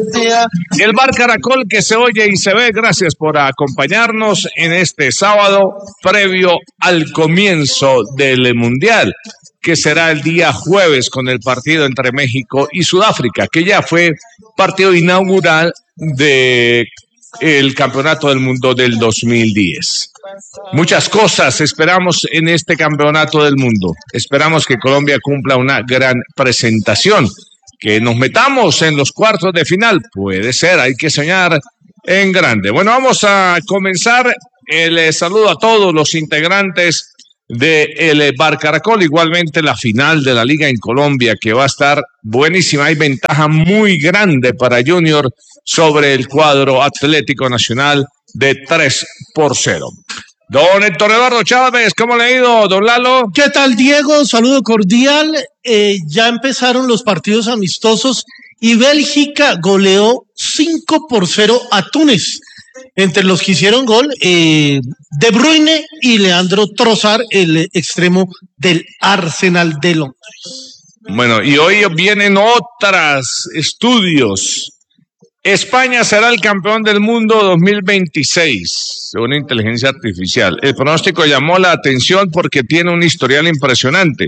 El Bar Caracol que se oye y se ve, gracias por acompañarnos en este sábado previo al comienzo del Mundial, que será el día jueves con el partido entre México y Sudáfrica, que ya fue partido inaugural del Campeonato del Mundo del 2010. Muchas cosas esperamos en este Campeonato del Mundo. Esperamos que Colombia cumpla una gran presentación, que nos metamos en los cuartos de final. Puede ser, hay que soñar en grande. Bueno, vamos a comenzar. El saludo a todos los integrantes del Bar Caracol. Igualmente la final de la Liga en Colombia, que va a estar buenísima. Hay ventaja muy grande para Junior sobre el cuadro Atlético Nacional de 3-0. Don Héctor Eduardo Chávez, ¿cómo le ha ido, don Lalo? ¿Qué tal, Diego? Saludo cordial. Ya empezaron los partidos amistosos y Bélgica goleó 5-0 a Túnez. Entre los que hicieron gol, De Bruyne y Leandro Trossard, el extremo del Arsenal de Londres. Bueno, y hoy vienen otros estudios. España será el campeón del mundo 2026, según inteligencia artificial. El pronóstico llamó la atención porque tiene un historial impresionante.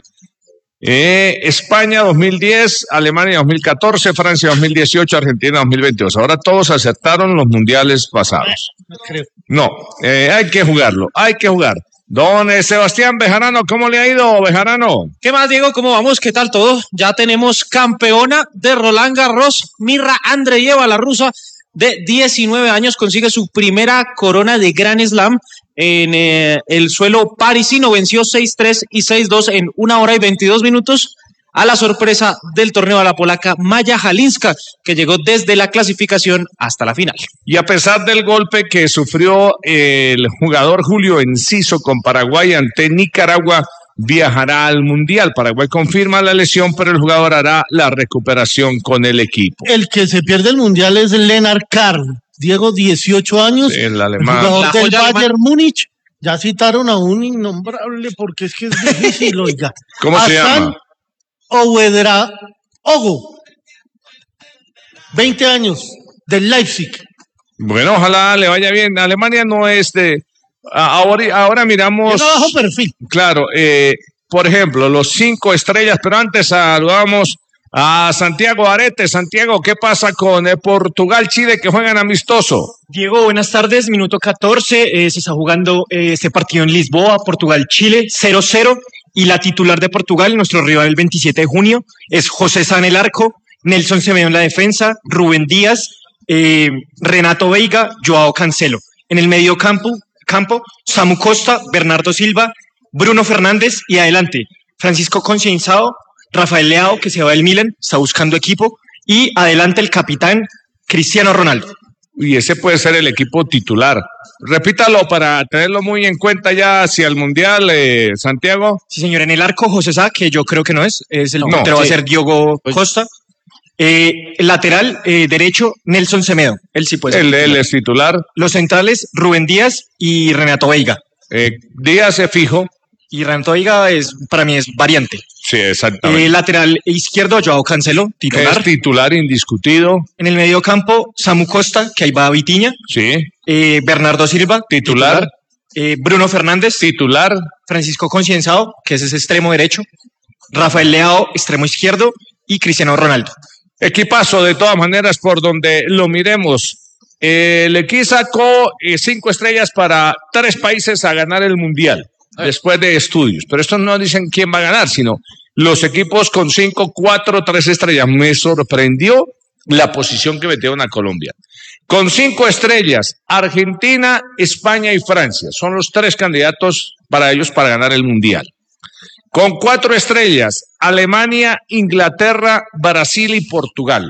España 2010, Alemania 2014, Francia 2018, Argentina 2022. Ahora todos acertaron los mundiales pasados. No, hay que jugarlo, hay que jugar. Don Sebastián Bejarano, ¿cómo le ha ido, Bejarano? ¿Qué más, Diego? ¿Cómo vamos? ¿Qué tal todo? Ya tenemos campeona de Roland Garros, Mirra Andreeva, la rusa de 19 años, consigue su primera corona de Grand Slam en el suelo parisino, venció 6-3 y 6-2 en 1 hora y 22 minutos a la sorpresa del torneo, a la polaca Maya Halinska, que llegó desde la clasificación hasta la final. Y a pesar del golpe que sufrió el jugador Julio Enciso con Paraguay ante Nicaragua, viajará al Mundial. Paraguay confirma la lesión, pero el jugador hará la recuperación con el equipo. El que se pierde el Mundial es Lennart Karl, Diego, 18 años, el alemán, el jugador del Bayern Múnich. Ya citaron a un innombrable porque es que es difícil, oiga. ¿Cómo se llama? Ogo, 20 años, del Leipzig. Bueno, ojalá le vaya bien. Alemania no es de... Ahora miramos... De bajo perfil. Claro, por ejemplo, los 5 estrellas, pero antes saludamos a Santiago Arete. Santiago, ¿qué pasa con Portugal-Chile que juegan amistoso? Diego, buenas tardes. Minuto 14, se está jugando este partido en Lisboa, Portugal-Chile, 0-0. Y la titular de Portugal, nuestro rival el 27 de junio, es José Sá en el arco, Nelson Semedo en la defensa, Rubén Díaz, Renato Veiga, Joao Cancelo. En el medio campo, Samu Costa, Bernardo Silva, Bruno Fernández y adelante, Francisco Conceição, Rafael Leao, que se va del Milan, está buscando equipo, y adelante el capitán Cristiano Ronaldo. Y ese puede ser el equipo titular. Repítalo para tenerlo muy en cuenta ya hacia el Mundial, Santiago. Sí, señor, en el arco José Sá, que yo creo que no es el portero, va a ser Diogo Costa. El lateral derecho, Nelson Semedo, él sí puede ser. Él es titular. Los centrales, Rubén Díaz y Renato Veiga. Díaz es fijo. Y Renato Veiga para mí es variante. Sí, exactamente. Lateral izquierdo, Joao Cancelo, titular. Es titular indiscutido. En el medio campo, Samu Costa, que ahí va a Vitinha. Sí. Bernardo Silva, titular. Bruno Fernández, titular. Francisco Conceição, que es ese extremo derecho. Rafael Leao, extremo izquierdo. Y Cristiano Ronaldo. Equipazo de todas maneras por donde lo miremos. El equipo sacó 5 estrellas para 3 países a ganar el Mundial. Después de estudios, pero estos no dicen quién va a ganar, sino los equipos con 5, 4, 3 estrellas. Me sorprendió la posición que metieron a Colombia. Con 5 estrellas, Argentina, España y Francia son los 3 candidatos para ellos para ganar el Mundial. Con 4 estrellas, Alemania, Inglaterra, Brasil y Portugal.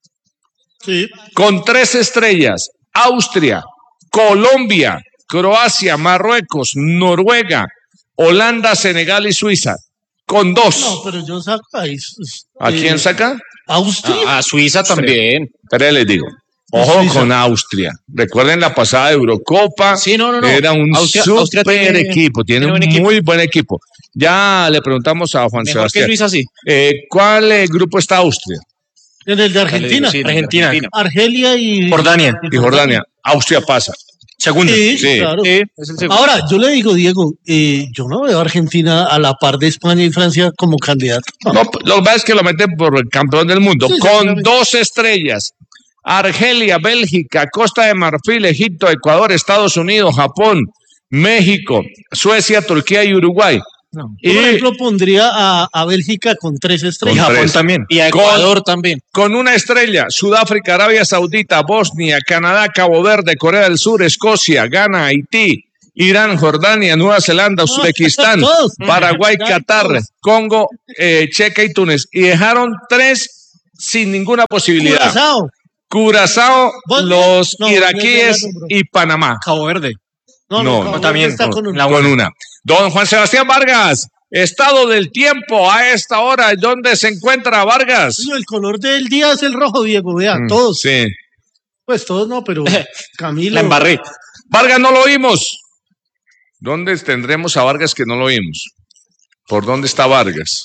Sí. Con 3 estrellas, Austria, Colombia, Croacia, Marruecos, Noruega, Holanda, Senegal y Suiza. Con 2. No, pero yo saco ahí. ¿A quién saca? Austria. A Suiza también. Sí. Pero les digo, ojo Suiza. con Austria. Recuerden la pasada Eurocopa. Sí, no. Era un Austria super equipo. Tiene un muy buen equipo. Ya le preguntamos a Juan Mejor Sebastián. que Suiza, sí. ¿Cuál grupo está Austria? En el de Argentina. Sí, Argentina. Argelia y Jordania. Y Jordania. Austria pasa. Segundo. Sí, Sí. claro. Sí, es el segundo. Ahora, yo le digo, Diego, yo no veo a Argentina a la par de España y Francia como candidato. No, lo que pasa es que lo meten por el campeón del mundo, Sí, con seguramente. 2 estrellas. Argelia, Bélgica, Costa de Marfil, Egipto, Ecuador, Estados Unidos, Japón, México, Suecia, Turquía y Uruguay. Yo, Y por ejemplo, pondría a Bélgica con 3 Y estrellas. Japón 3. también. Y a Ecuador también. con 1 estrella, Sudáfrica, Arabia Saudita, Bosnia, Canadá, Cabo Verde, Corea del Sur, Escocia, Ghana, Haití, Irán, Jordania, Nueva Zelanda, Uzbekistán, Todos. Paraguay, Ya, Qatar, todos. Congo, Checa y Túnez. Y dejaron 3 sin ninguna posibilidad. Curazao. Curazao, Bosnia. los No, iraquíes no, no, no. y Panamá. Cabo Verde. No, también, está no, con la Con una. Don Juan Sebastián Vargas, estado del tiempo a esta hora. ¿Dónde se encuentra Vargas? El color del día es el rojo, Diego. Vea, todos. Sí. Pues todos no, pero Camilo. La embarré. Vargas no lo oímos. ¿Dónde tendremos a Vargas que no lo oímos? ¿Por dónde está Vargas?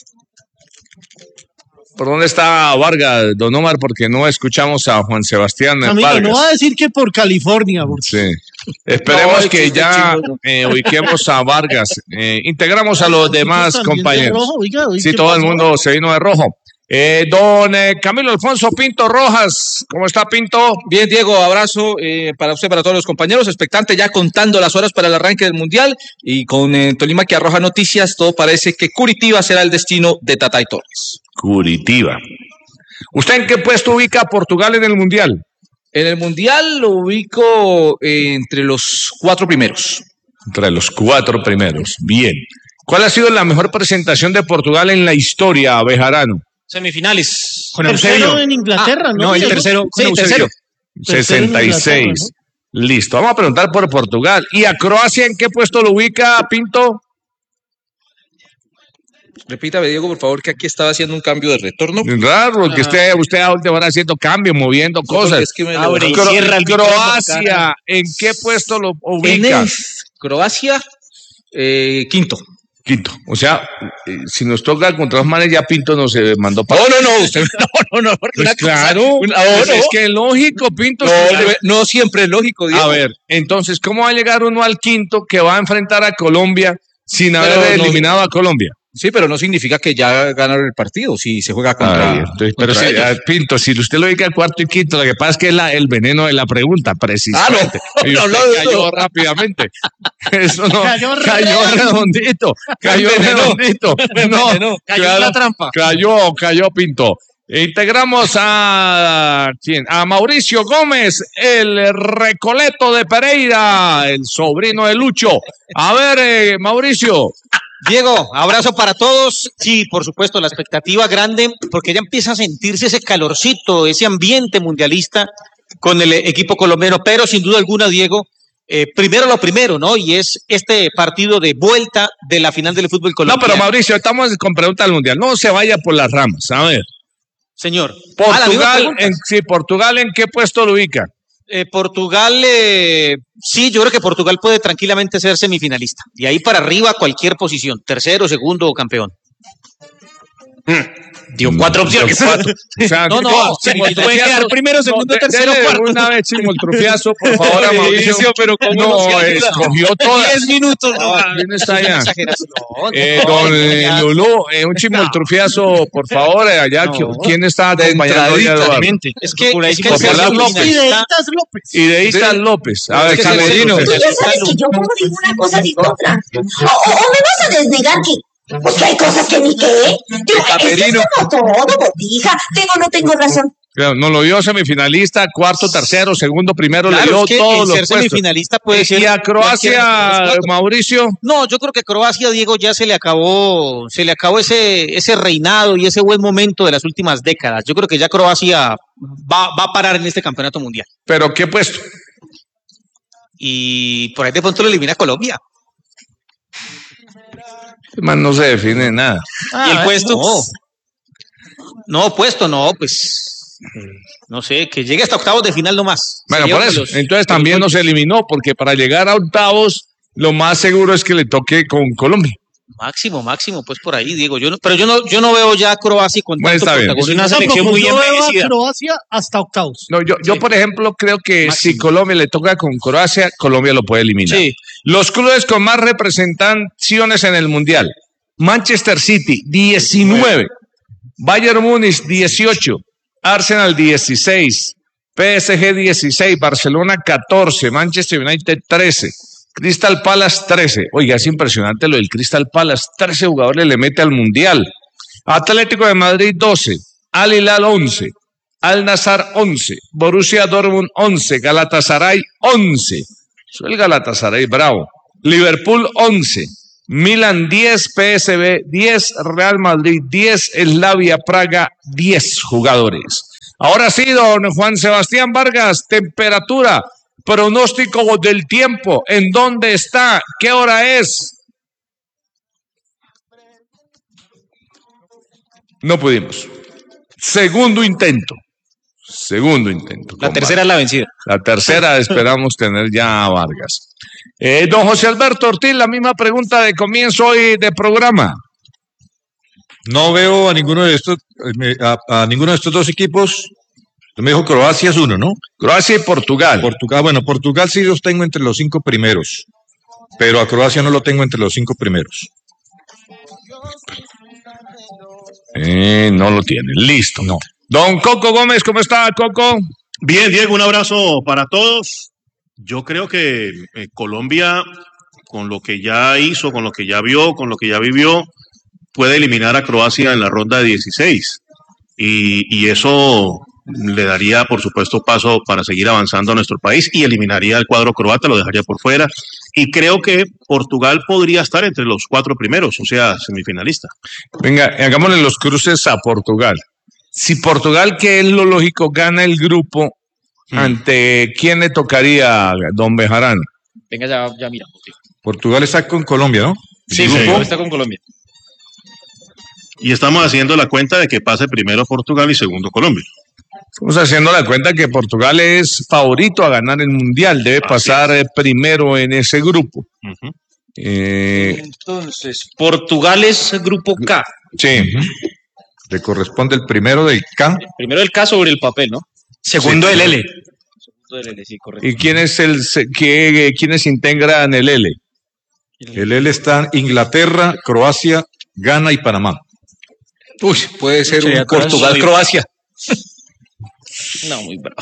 ¿Por dónde está Vargas, don Omar? Porque no escuchamos a Juan Sebastián Camilo, Vargas. no va a decir que por California. Porque... Sí. Esperemos No, que existe ya chingo, ubiquemos a Vargas. Integramos a los demás También de compañeros. rojo, oiga, Sí, ¿qué todo el pasó? mundo se vino de rojo. Don Camilo Alfonso Pinto Rojas, ¿cómo está Pinto? Bien, Diego, abrazo para usted, para todos los compañeros. Expectante ya contando las horas para el arranque del Mundial. Y con Tolima que arroja noticias, todo parece que Curitiba será el destino de Tatay Torres. Curitiba. ¿Usted en qué puesto ubica a Portugal en el Mundial? En el Mundial lo ubico entre los 4 primeros. Entre los 4 primeros. Bien. ¿Cuál ha sido la mejor presentación de Portugal en la historia, Bejarano? Semifinales. Con Tercero Eusebio. en Inglaterra, ¿no? No, el Diego? tercero. Sí, con tercero. Eusebio. Tercero en 66. Inglaterra, Listo. Vamos a preguntar por Portugal. ¿Y a Croacia en qué puesto lo ubica, Pinto? Repítame, Diego, por favor, que aquí estaba haciendo un cambio de retorno. Raro que usted ahora haciendo cambios, moviendo cosas. Es que me Abre y lo- cierra el micrófono, Croacia, ¿en qué puesto lo En ubica? Croacia, quinto. Quinto. O sea, si nos toca contra los manes, ya Pinto nos mandó para. No, usted, no, porque Pues una cosa- claro, una- pues no, es que es lógico, Pinto. no siempre es lógico, Diego. A ver, entonces, ¿cómo va a llegar uno al quinto que va a enfrentar a Colombia sin haber Pero no- eliminado a Colombia? Sí, pero no significa que ya ganaron el partido si se juega contra, Entonces, pero contra sí, ellos. Pinto, si usted lo ubica cuarto y quinto, lo que pasa es que es el veneno de la pregunta, precisamente. Y no, usted no, cayó no. rápidamente. Eso no, Cayó cayó redondito, cayó redondito. No, Cayó en la trampa. Cayó Pinto. Integramos a ¿quién? A Mauricio Gómez, el Recoleto de Pereira, el sobrino de Lucho. A ver, Mauricio. Diego, abrazo para todos. Sí, por supuesto, la expectativa grande, porque ya empieza a sentirse ese calorcito, ese ambiente mundialista con el equipo colombiano, pero sin duda alguna, Diego, primero lo primero, ¿no? Y es este partido de vuelta de la final del fútbol No, colombiano. pero Mauricio, estamos con pregunta al mundial. No se vaya por las ramas. A ver. Señor. la misma Portugal, pregunta. Portugal, ¿en qué puesto lo ubica? Portugal, sí, yo creo que Portugal puede tranquilamente ser semifinalista. Y ahí para arriba, cualquier posición, tercero, segundo o campeón. Dio 4 opciones. O sea, No, puede quedar primero, segundo, tercero, dele cuarto. una vez simultrufiazo, por favor, a Mauricio. pero ¿cómo no, nos ayuda? escogió todas. 10 minutos. ¿Quién está Es una allá? exageración. Don Lulú, un chimoltrufiazo, por favor, allá. No. ¿Quién está acompañando a Eduardo? Es que el Popular ser López. Y de semifinalista- Itas López. Y de Islas López. A ver, Es que Camerino. sí, Tú ya sabes que yo como digo una cosa digo otra. O me vas a desnegar que, pues que hay cosas que ni qué. Digo, es que es como todo, botija. No tengo razón. Claro, no lo dio semifinalista, cuarto, tercero, segundo, primero, le Claro, dio es que todos el los ser puestos. semifinalista puede ser. Y a Croacia, cualquier- Mauricio. No, yo creo que Croacia, Diego, ya se le acabó ese reinado y ese buen momento de las últimas décadas. Yo creo que ya Croacia va a parar en este campeonato mundial. ¿Pero qué puesto? Y por ahí de pronto lo elimina Colombia. Man, no se define nada. ¿Y el puesto? no. No, puesto no, pues. No sé, que llegue hasta octavos de final nomás. Bueno, Se por lleva eso. con los- Entonces con también los no se eliminó, porque para llegar a octavos, lo más seguro es que le toque con Colombia. Máximo, pues por ahí, Diego. Pero yo no veo ya a Croacia con tanto protagonismo. Una selección muy envejecida. Croacia hasta octavos. No, yo por ejemplo, creo que si Colombia le toca con Croacia, Colombia lo puede eliminar. Sí. Los clubes con más representaciones en el Mundial. Manchester City, 19. Bayern Múnich, 18. Arsenal, 16. PSG, 16. Barcelona, 14. Manchester United, 13. Crystal Palace 13. Oiga, es impresionante lo del Crystal Palace. 13 jugadores le mete al Mundial. Atlético de Madrid 12. Al Hilal 11. Al Nassr 11. Borussia Dortmund 11. Galatasaray 11. Soy el Galatasaray bravo. Liverpool 11. Milan 10. PSV 10. Real Madrid 10. Slavia Praga 10 jugadores. Ahora sí, don Juan Sebastián Vargas, temperatura. Pronóstico del tiempo, ¿en dónde está? ¿Qué hora es? No pudimos. Segundo intento. La tercera es la vencida. La tercera esperamos tener ya a Vargas. Don José Alberto Ortiz, la misma pregunta de comienzo hoy de programa. No veo a ninguno de estos, dos equipos. Me dijo Croacia es uno, ¿no? Croacia y Portugal. Portugal sí los tengo entre los 5 primeros, pero a Croacia no lo tengo entre los 5 primeros. No lo tiene, listo. No. Don Coco Gómez, ¿cómo está, Coco? Bien, Diego, un abrazo para todos. Yo creo que Colombia, con lo que ya hizo, con lo que ya vio, con lo que ya vivió, puede eliminar a Croacia en la ronda de 16. Y eso le daría, por supuesto, paso para seguir avanzando a nuestro país y eliminaría al cuadro croata, lo dejaría por fuera. Y creo que Portugal podría estar entre los 4 primeros, o sea, semifinalista. Venga, hagámosle los cruces a Portugal. Si Portugal, que es lo lógico, gana el grupo, ¿ante quién le tocaría, don Bejarano? Venga, ya mira. Portugal está con Colombia, ¿no? Sí, está con Colombia. Y estamos haciendo la cuenta de que pase primero Portugal y segundo Colombia. Estamos haciendo la cuenta que Portugal es favorito a ganar el Mundial, debe pasar primero en ese grupo. Entonces, Portugal es grupo K. Sí. Le corresponde el primero del K. El primero del K sobre el papel, ¿no? Segundo el L. Segundo el L, sí, correcto. ¿Y quiénes integran el L? El L está Inglaterra, Croacia, Ghana y Panamá. Uy, puede ser un Portugal-Croacia. No, muy bravo.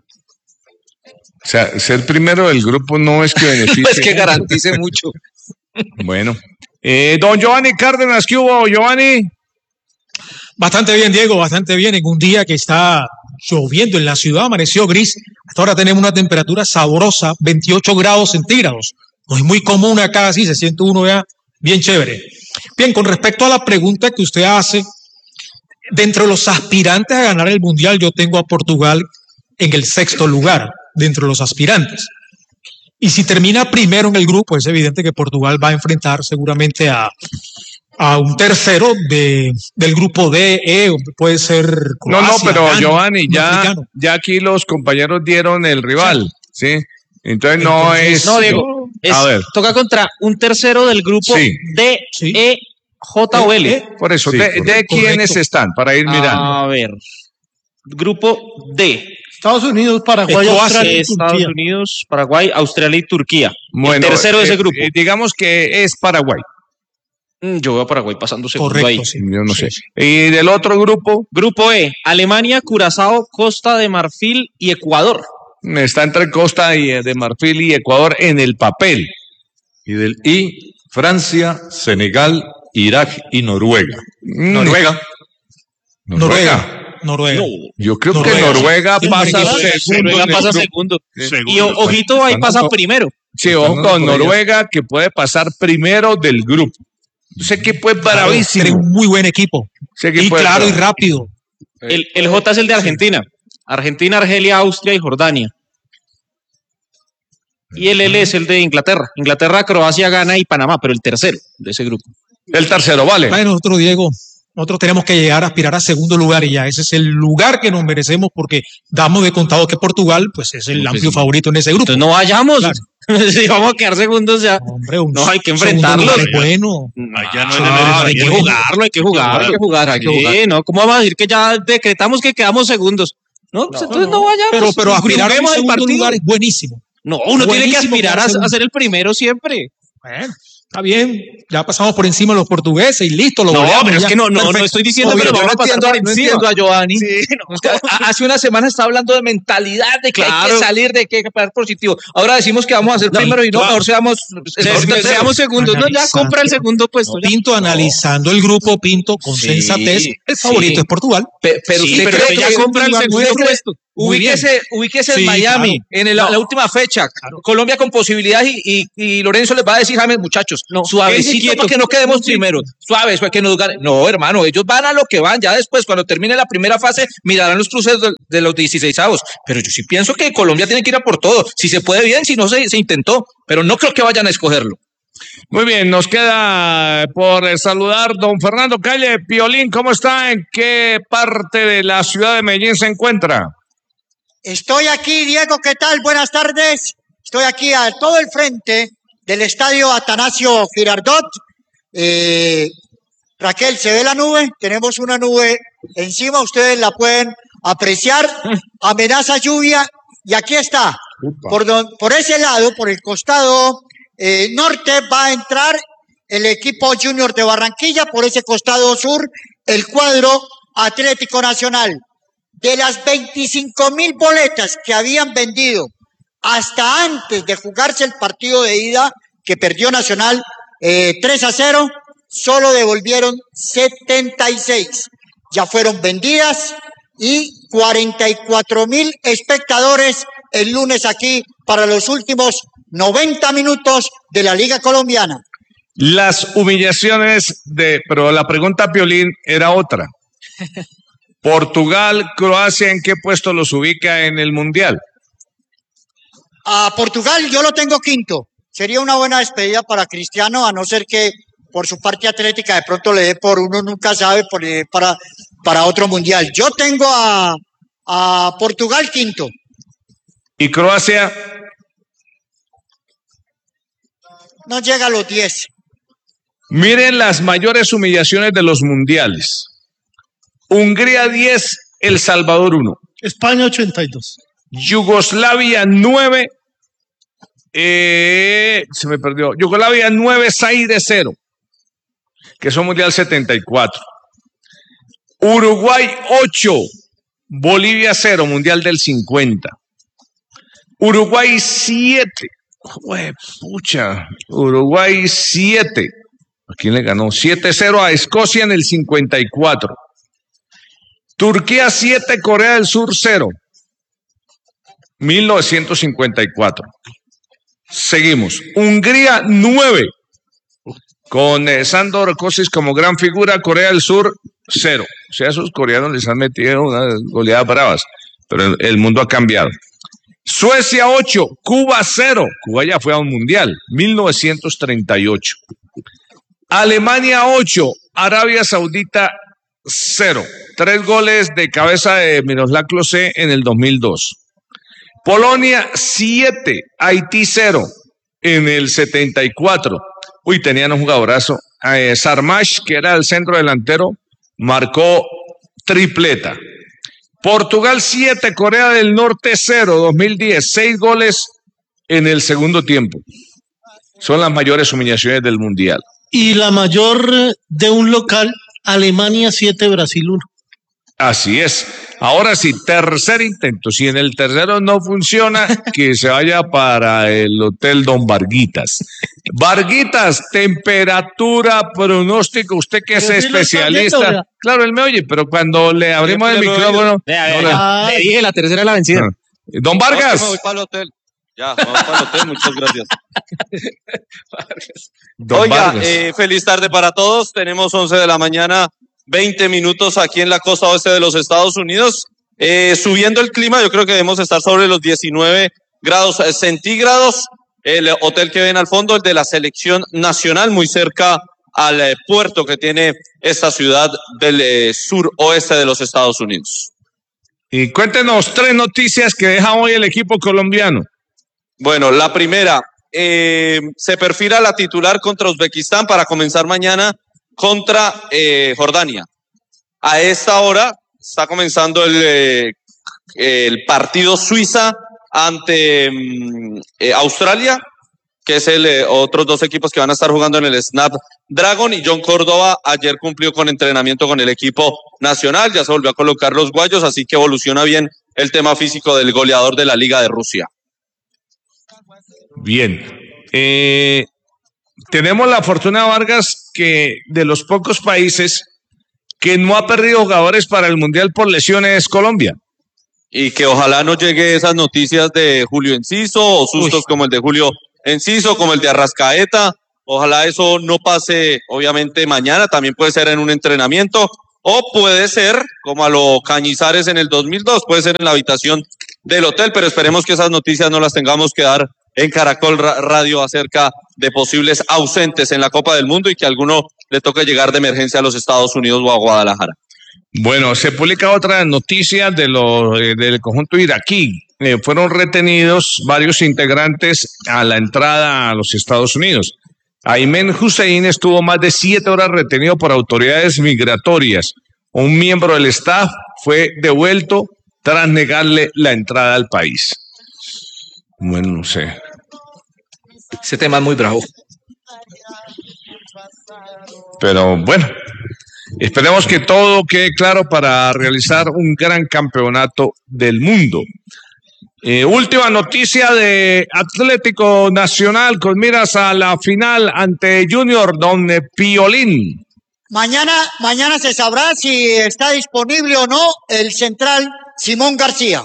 O sea, ser primero del grupo no es que beneficie. No es que garantice mucho. Bueno. Don Giovanni Cárdenas, ¿qué hubo, Giovanni? Bastante bien, Diego, bastante bien. En un día que está lloviendo en la ciudad, amaneció gris. Hasta ahora tenemos una temperatura sabrosa, 28 grados centígrados. No es muy común acá, así se siente uno ya bien chévere. Bien, con respecto a la pregunta que usted hace, dentro de los aspirantes a ganar el Mundial, yo tengo a Portugal en el 6º lugar, dentro de los aspirantes. Y si termina primero en el grupo, es evidente que Portugal va a enfrentar seguramente a un tercero del grupo D, puede ser Croacia. No, pero Ghana, Giovanni, ya aquí los compañeros dieron el rival, ¿sí? Entonces no es... No, Diego, toca contra un tercero del grupo D, E, J o L. Por eso, ¿de quiénes están? Para ir mirando. A ver, grupo D. Estados Unidos, Paraguay, Australia y Turquía. Estados Unidos, Paraguay, Australia y Turquía. Bueno, el tercero de ese grupo. Digamos que es Paraguay. Yo veo a Paraguay pasando segundo ahí. Sí. Yo no sé. ¿Y del otro grupo? Grupo E, Alemania, Curazao, Costa de Marfil y Ecuador. Está entre Costa de Marfil y Ecuador en el papel. Y del I, Francia, Senegal, Irak y Noruega. Noruega. No. Yo creo que Noruega pasa segundo. Noruega pasa segundo. Y ojito, ahí pasa primero. Sí, ojo con Noruega, que puede pasar primero del grupo. Ese equipo es bravísimo. Tiene un muy buen equipo. Y claro y rápido. El J es el de Argentina. Argentina, Argelia, Austria y Jordania. Y el L es el de Inglaterra. Inglaterra, Croacia, Ghana y Panamá, pero el tercero de ese grupo. El tercero, vale. Nosotros, Diego, tenemos que llegar a aspirar a segundo lugar y ya ese es el lugar que nos merecemos porque damos de contado que Portugal pues es el amplio favorito en ese grupo. Entonces no vayamos. Si vamos a quedar segundos ya. Hombre, No, hay que enfrentarlo. Bueno. Allá no es de Hay que jugarlo, hay que jugar. Sí, no, ¿cómo vamos a decir que ya decretamos que quedamos segundos? No, pues entonces no vayamos. Pero aspirar a un juguemos el segundo partido. lugar es buenísimo. No, uno tiene que Buenísimo aspirar para a ser el primero siempre. Bueno, está bien. Ya pasamos por encima de los portugueses y listo, lo No, goleamos pero es ya. que no Perfecto. estoy diciendo Oye, que lo yo vamos a pasar por no encima. entiendo a Giovanni. Sí, no. Hace una semana estaba hablando de mentalidad, de que hay Claro. que salir, de que hay que parar positivo. Ahora decimos que vamos a ser primero y no, mejor seamos Seamos segundos. No, ya compra el segundo puesto. ya. Pinto analizando el grupo, Pinto con Sí, sensatez. El favorito sí. es Portugal. Pero Sí, usted pero cree usted ya que compra el segundo usted cree- puesto. Muy bien. Ubíquese Sí, en Miami, claro. en la última fecha. Colombia con posibilidades y Lorenzo les va a decir, James, muchachos, No, suavecito quédense para que no quedemos primero. Suaves para que nos ganen. No, hermano, ellos van a lo que van. Ya después, cuando termine la primera fase, mirarán los cruces de los 16avos. Pero yo sí pienso que Colombia tiene que ir a por todo. Si se puede bien, si no se intentó. Pero no creo que vayan a escogerlo. Muy bien, nos queda por saludar don Fernando Calle. Piolín, ¿cómo está? ¿En qué parte de la ciudad de Medellín se encuentra? Estoy aquí, Diego, ¿qué tal? Buenas tardes. Estoy aquí a todo el frente del estadio Atanasio Girardot. Raquel, ¿se ve la nube? Tenemos una nube encima, ustedes la pueden apreciar. Amenaza lluvia y aquí está. Por ese lado, por el costado norte, va a entrar el equipo Junior de Barranquilla. Por ese costado sur, el cuadro Atlético Nacional. De las 25,000 boletas que habían vendido hasta antes de jugarse el partido de ida, que perdió Nacional 3-0, solo devolvieron 76. Ya fueron vendidas y 44,000 espectadores el lunes aquí para los últimos 90 minutos de la Liga Colombiana. Las humillaciones pero la pregunta, Piolín, era otra. Portugal, Croacia, ¿en qué puesto los ubica en el Mundial? A Portugal yo lo tengo quinto. Sería una buena despedida para Cristiano, a no ser que por su parte atlética de pronto le dé por uno, nunca sabe, para otro mundial. Yo tengo a Portugal quinto. ¿Y Croacia? No llega a los 10. Miren las mayores humillaciones de los mundiales. Hungría 10, El Salvador 1. España 82. Yugoslavia 9. Se me perdió. Yugoslavia 9, Zaire 0. Que son Mundial 74. Uruguay 8. Bolivia 0, Mundial del 50. Uruguay 7. Pucha. Uruguay 7. ¿A quién le ganó? 7-0 a Escocia en el 54. Turquía 7, Corea del Sur 0. 1954. Seguimos. Hungría 9. Con Sandor Kosic como gran figura. Corea del Sur 0. O sea, esos coreanos les han metido unas goleadas bravas. Pero el mundo ha cambiado. Suecia 8, Cuba 0. Cuba ya fue a un mundial. 1938. Alemania 8, Arabia Saudita 0. 3 goles de cabeza de Miroslav Klose en el 2002. Polonia 7, Haití 0 en el 74. Uy, tenían un jugadorazo. Sarmash, que era el centro delantero, marcó tripleta. Portugal 7, Corea del Norte 0, 2010. 6 goles en el segundo tiempo. Son las mayores humillaciones del Mundial. Y la mayor de un local, Alemania 7, Brasil 1. Así es. Ahora sí, tercer intento. Si en el tercero no funciona, que se vaya para el Hotel Don Varguitas. Varguitas, temperatura, pronóstico. Usted que es especialista. Claro, él me oye, pero cuando le abrimos el micrófono. Le dije, la tercera es la vencida. Don Vargas. Me voy para el hotel. Ya, vamos para el hotel, muchas gracias. Oiga, feliz tarde para todos. Tenemos 11 de la mañana, 20 minutos aquí en la costa oeste de los Estados Unidos. Subiendo el clima, yo creo que debemos estar sobre los 19 grados centígrados. El hotel que ven al fondo, el de la selección nacional, muy cerca al puerto que tiene esta ciudad del suroeste de los Estados Unidos. Y cuéntenos 3 noticias que deja hoy el equipo colombiano. Bueno, la primera, se perfila la titular contra Uzbekistán para comenzar mañana contra Jordania. A esta hora está comenzando el partido Suiza ante Australia, que es otros dos equipos que van a estar jugando en el Snapdragon, y John Córdoba ayer cumplió con entrenamiento con el equipo nacional, ya se volvió a colocar los guayos, así que evoluciona bien el tema físico del goleador de la Liga de Rusia. Bien. Tenemos la fortuna, Vargas, que de los pocos países que no ha perdido jugadores para el Mundial por lesiones es Colombia. Y que ojalá no llegue esas noticias de Julio Enciso o sustos como el de Julio Enciso, como el de Arrascaeta. Ojalá eso no pase, obviamente, mañana. También puede ser en un entrenamiento o puede ser como a lo Cañizares en el 2002, puede ser en la habitación del hotel, pero esperemos que esas noticias no las tengamos que dar en Caracol Radio acerca de posibles ausentes en la Copa del Mundo y que a alguno le toque llegar de emergencia a los Estados Unidos o a Guadalajara. Bueno, se publica otra noticia del conjunto iraquí. Fueron retenidos varios integrantes a la entrada a los Estados Unidos. Ayman Hussein estuvo más de 7 horas retenido por autoridades migratorias. Un miembro del staff fue devuelto tras negarle la entrada al país. Bueno, no sé. Ese tema es muy bravo. Pero bueno, esperemos que todo quede claro para realizar un gran campeonato del mundo. Última noticia de Atlético Nacional con miras a la final ante Junior Don Piolín. Mañana se sabrá si está disponible o no el central Simón García.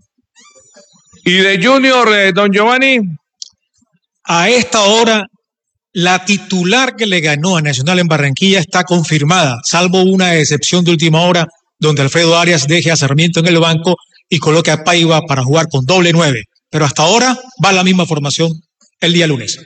Y de Junior, don Giovanni. A esta hora, la titular que le ganó a Nacional en Barranquilla está confirmada, salvo una excepción de última hora, donde Alfredo Arias deje a Sarmiento en el banco y coloque a Paiva para jugar con doble 9. Pero hasta ahora va la misma formación el día lunes.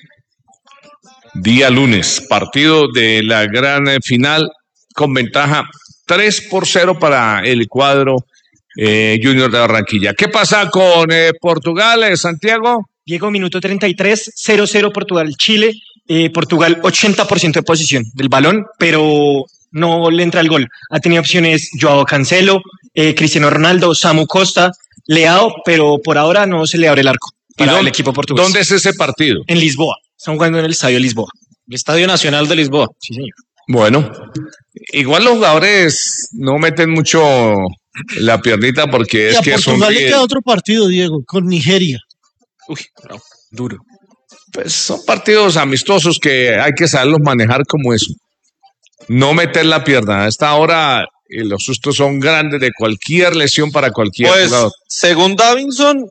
Día lunes, partido de la gran final con ventaja 3-0 para el cuadro Junior de Barranquilla. ¿Qué pasa con Portugal, Santiago? Diego, minuto 33, 0-0 Portugal-Chile. Portugal 80% de posición del balón, pero no le entra el gol. Ha tenido opciones Joao Cancelo, Cristiano Ronaldo, Samu Costa, Leao, pero por ahora no se le abre el arco para el equipo portugués. ¿Dónde es ese partido? En Lisboa. Están jugando en el Estadio Lisboa. El Estadio Nacional de Lisboa. Sí, señor. Bueno, igual los jugadores no meten mucho la piernita porque es que son... Portugal le queda otro partido, Diego, con Nigeria. Uy, bravo, duro. Pues son partidos amistosos que hay que saberlos manejar como eso. No meter la pierna. A esta hora los sustos son grandes de cualquier lesión para cualquier jugador. Según Davinson,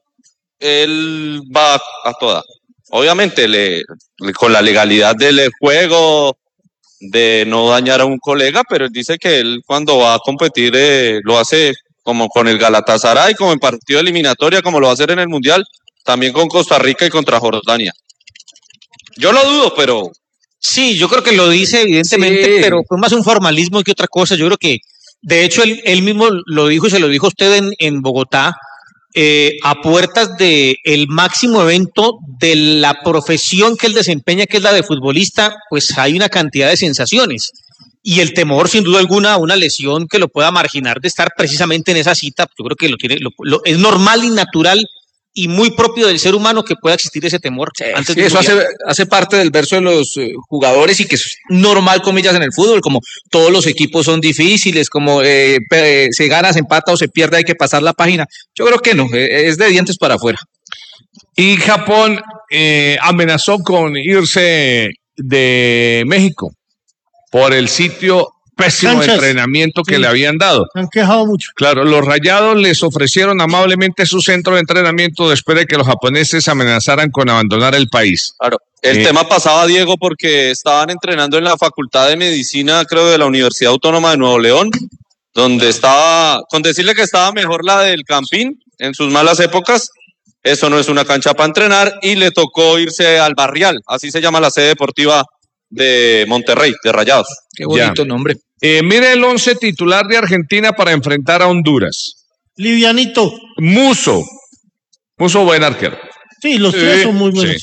él va a toda. Obviamente, con la legalidad del juego, de no dañar a un colega, pero él dice que él cuando va a competir lo hace como con el Galatasaray, como en partido eliminatoria, como lo va a hacer en el Mundial, también con Costa Rica y contra Jordania. Yo lo dudo, pero... Sí, yo creo que lo dice evidentemente, sí, pero fue más un formalismo que otra cosa. Yo creo que, de hecho, él mismo lo dijo y se lo dijo a usted en Bogotá, a puertas de el máximo evento de la profesión que él desempeña, que es la de futbolista, pues hay una cantidad de sensaciones. Y el temor, sin duda alguna, a una lesión que lo pueda marginar de estar precisamente en esa cita, yo creo que es normal y natural y muy propio del ser humano que pueda existir ese temor. Sí, antes sí, eso hace parte del verso de los jugadores y que es normal, comillas, en el fútbol, como todos los equipos son difíciles, como se gana, se empata o se pierde, hay que pasar la página. Yo creo que no, es de dientes para afuera. Y Japón amenazó con irse de México por el sitio pésimo de entrenamiento que le habían dado. Se han quejado mucho. Claro, los Rayados les ofrecieron amablemente su centro de entrenamiento después de que los japoneses amenazaran con abandonar el país. Claro, el tema pasaba, Diego, porque estaban entrenando en la Facultad de Medicina, creo, de la Universidad Autónoma de Nuevo León, donde estaba, con decirle que estaba mejor la del Campín en sus malas épocas, eso no es una cancha para entrenar, y le tocó irse al Barrial, así se llama la sede deportiva de Monterrey, de Rayados. Qué bonito nombre. Mire el 11 titular de Argentina para enfrentar a Honduras. Livianito. Muso, buen arquero. Sí, los tres son muy buenos. Sí.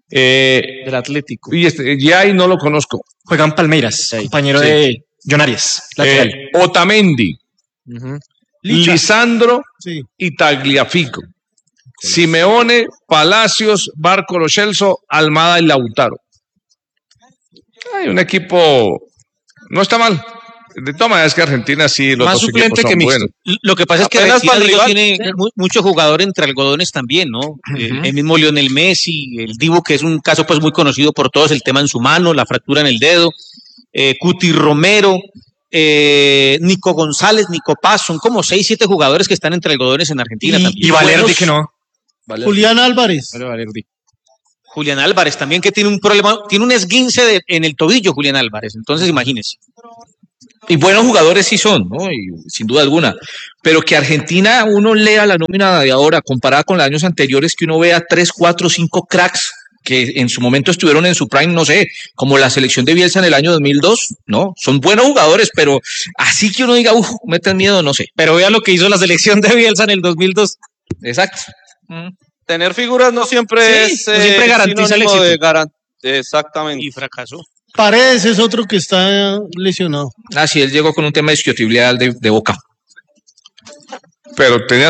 Del Atlético. Y Yay no lo conozco. Juega en Palmeiras, compañero de John Arias, lateral. Otamendi, Licha. Lisandro Sí. y Tagliafico. Simeone, Palacios, Barco, Lo Celso, Almada y Lautaro. Hay un equipo, no está mal. De todas maneras que Argentina sí, los Más dos equipos suplente son que mixto. buenos. Lo que pasa es que Apenas Argentina para el digo, rival. tiene mucho jugador entre algodones también, ¿no? El mismo Lionel Messi, el Dibu, que es un caso pues muy conocido por todos, el tema en su mano, la fractura en el dedo, Cuti Romero, Nico González, Nico Paz, son como 6, 7 jugadores que están entre algodones en Argentina también. Y Valerdi buenos. que no. Julián Álvarez. Julián Álvarez también, que tiene un problema, tiene un esguince en el tobillo, Julián Álvarez, entonces imagínense. Y buenos jugadores sí son, ¿no? Y sin duda alguna. Pero que Argentina, uno lea la nómina de ahora, comparada con los años anteriores, que uno vea 3, 4, 5 cracks que en su momento estuvieron en su prime, no sé, como la selección de Bielsa en el año 2002, ¿no? Son buenos jugadores, pero así que uno diga, meten miedo, no sé. Pero vea lo que hizo la selección de Bielsa en el 2002. Exacto. Tener figuras no siempre Sí, es no siempre garantiza el sinónimo éxito. de exactamente. Y fracasó. Paredes es otro que está lesionado. Ah, sí, él llegó con un tema de isquiotibial de boca. Pero tenía